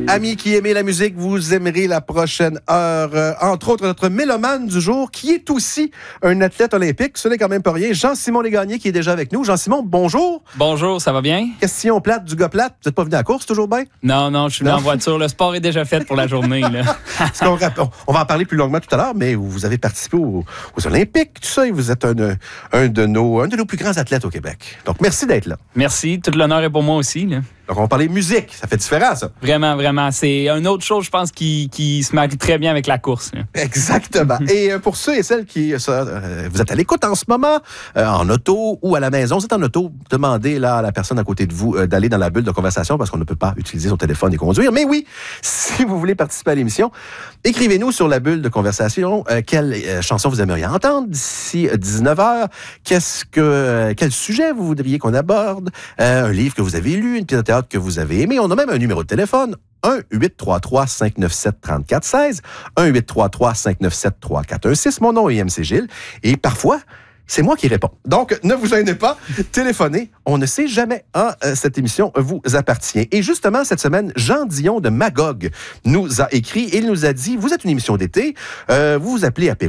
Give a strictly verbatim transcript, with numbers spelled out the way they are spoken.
Amis qui aimez la musique, vous aimerez la prochaine heure. Euh, entre autres, notre mélomane du jour, qui est aussi un athlète olympique. Ce n'est quand même pas rien. Jean-Simon Légagné qui est déjà avec nous. Jean-Simon, bonjour. Bonjour, ça va bien? Question plate du gars plate. Vous n'êtes pas venu à la course, toujours bien? Non, non, je suis venu en voiture. Le sport est déjà fait pour la journée. Là. on, on va en parler plus longuement tout à l'heure, mais vous avez participé aux, aux Olympiques, tout ça, et vous êtes un, un, de nos, un de nos plus grands athlètes au Québec. Donc, merci d'être là. Merci. Tout l'honneur est pour moi aussi. Là. Donc, on va parler musique. Ça fait différent, ça. Vraiment, vraiment. C'est une autre chose, je pense, qui, qui se marie très bien avec la course. Là. Exactement. Et pour ceux et celles qui... Ça, euh, vous êtes à l'écoute en ce moment, euh, en auto ou à la maison. Vous êtes en auto, demandez là, à la personne à côté de vous euh, d'aller dans la bulle de conversation parce qu'on ne peut pas utiliser son téléphone et conduire. Mais oui, si vous voulez participer à l'émission, écrivez-nous sur la bulle de conversation euh, quelle euh, chanson vous aimeriez entendre d'ici dix-neuf heures. Qu'est-ce que, euh, quel sujet vous voudriez qu'on aborde? Euh, un livre que vous avez lu, une pièce de théâtre que vous avez aimé. On a même un numéro de téléphone. un huit trois trois cinq neuf sept trois quatre un six. un huit trois trois cinq neuf sept trois quatre un six. Mon nom est M C Gilles. Et parfois, c'est moi qui réponds. Donc, ne vous gênez pas. Téléphonez. On ne sait jamais. Hein, cette émission vous appartient. Et justement, cette semaine, Jean Dion de Magog nous a écrit et il nous a dit, vous êtes une émission d'été, euh, vous vous appelez Apéro